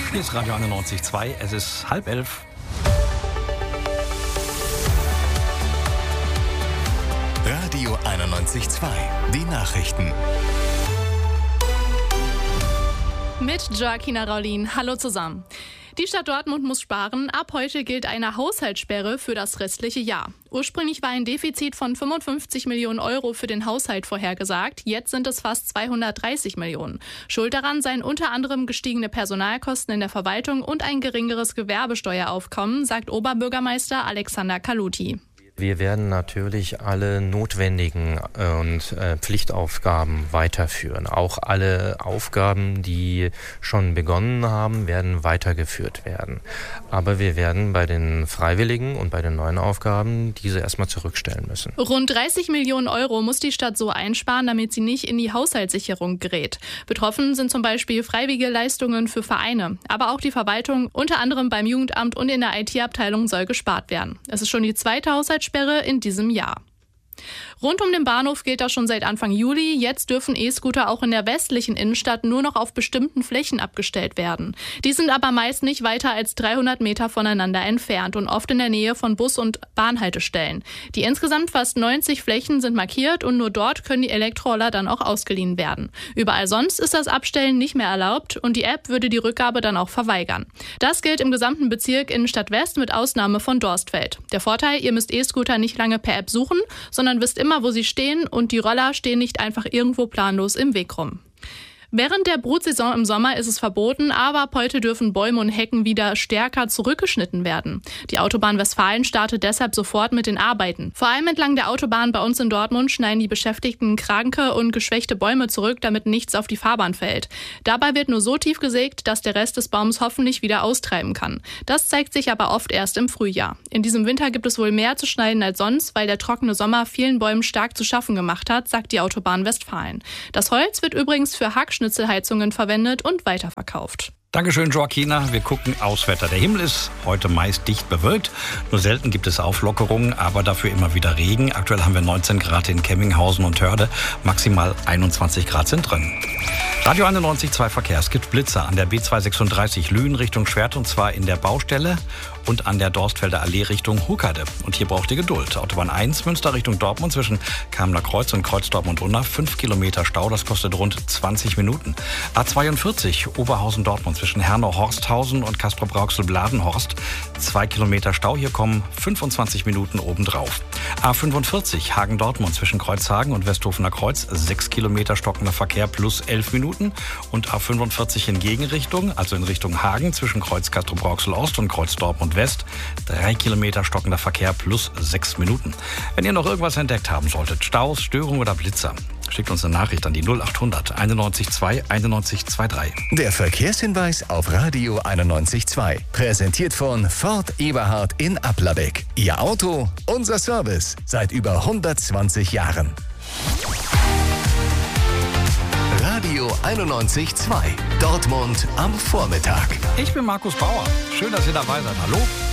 Hier ist Radio 91.2, es ist 10:30. Radio 91.2, die Nachrichten. Mit Joaquina Raulin. Hallo zusammen. Die Stadt Dortmund muss sparen. Ab heute gilt eine Haushaltssperre für das restliche Jahr. Ursprünglich war ein Defizit von 55 Millionen Euro für den Haushalt vorhergesagt. Jetzt sind es fast 230 Millionen. Schuld daran seien unter anderem gestiegene Personalkosten in der Verwaltung und ein geringeres Gewerbesteueraufkommen, sagt Oberbürgermeister Alexander Kaluti. Wir werden natürlich alle notwendigen und Pflichtaufgaben weiterführen. Auch alle Aufgaben, die schon begonnen haben, werden weitergeführt werden. Aber wir werden bei den Freiwilligen und bei den neuen Aufgaben diese erstmal zurückstellen müssen. Rund 30 Millionen Euro muss die Stadt so einsparen, damit sie nicht in die Haushaltssicherung gerät. Betroffen sind zum Beispiel freiwillige Leistungen für Vereine. Aber auch die Verwaltung, unter anderem beim Jugendamt und in der IT-Abteilung, soll gespart werden. Es ist schon die zweite Haushaltssperre in diesem Jahr. Rund um den Bahnhof gilt das schon seit Anfang Juli. Jetzt dürfen E-Scooter auch in der westlichen Innenstadt nur noch auf bestimmten Flächen abgestellt werden. Die sind aber meist nicht weiter als 300 Meter voneinander entfernt und oft in der Nähe von Bus- und Bahnhaltestellen. Die insgesamt fast 90 Flächen sind markiert und nur dort können die Elektroroller dann auch ausgeliehen werden. Überall sonst ist das Abstellen nicht mehr erlaubt und die App würde die Rückgabe dann auch verweigern. Das gilt im gesamten Bezirk Innenstadt West mit Ausnahme von Dorstfeld. Der Vorteil, ihr müsst E-Scooter nicht lange per App suchen, sondern wisst immer, wo sie stehen und die Roller stehen nicht einfach irgendwo planlos im Weg rum. Während der Brutsaison im Sommer ist es verboten, aber ab heute dürfen Bäume und Hecken wieder stärker zurückgeschnitten werden. Die Autobahn Westfalen startet deshalb sofort mit den Arbeiten. Vor allem entlang der Autobahn bei uns in Dortmund schneiden die Beschäftigten kranke und geschwächte Bäume zurück, damit nichts auf die Fahrbahn fällt. Dabei wird nur so tief gesägt, dass der Rest des Baums hoffentlich wieder austreiben kann. Das zeigt sich aber oft erst im Frühjahr. In diesem Winter gibt es wohl mehr zu schneiden als sonst, weil der trockene Sommer vielen Bäumen stark zu schaffen gemacht hat, sagt die Autobahn Westfalen. Das Holz wird übrigens für Hackschnitzelheizungen verwendet und weiterverkauft. Dankeschön, Joaquina. Wir gucken aufs Wetter. Der Himmel ist heute meist dicht bewölkt. Nur selten gibt es Auflockerungen, aber dafür immer wieder Regen. Aktuell haben wir 19 Grad in Kemminghausen und Hörde. Maximal 21 Grad sind drin. Radio 91.2 Verkehr. Es gibt Blitzer an der B236 Lünen Richtung Schwert, und zwar in der Baustelle und an der Dorstfelder Allee Richtung Huckerde. Und hier braucht ihr Geduld. Autobahn 1 Münster Richtung Dortmund zwischen Kamener Kreuz und Kreuz Dortmund-Unna. 5 Kilometer Stau, das kostet rund 20 Minuten. A42 Oberhausen-Dortmund zwischen Hernau-Horsthausen und Castrop-Rauxel-Bladenhorst. 2 Kilometer Stau, hier kommen 25 Minuten obendrauf. A45 Hagen-Dortmund zwischen Kreuzhagen und Westhofener Kreuz. 6 Kilometer stockender Verkehr plus 11 Minuten. Und A45 in Gegenrichtung, also in Richtung Hagen zwischen Kreuz Castrop-Rauxel-Ost und Kreuz Dortmund-West. 3 Kilometer stockender Verkehr plus 6 Minuten. Wenn ihr noch irgendwas entdeckt haben solltet, Staus, Störungen oder Blitzer, schickt uns eine Nachricht an die 0800 91 2 91 23. Der Verkehrshinweis auf Radio 91.2. Präsentiert von Ford Eberhard in Applerbeck. Ihr Auto, unser Service. Seit über 120 Jahren. Radio 91.2. Dortmund am Vormittag. Ich bin Markus Bauer. Schön, dass ihr dabei seid. Hallo.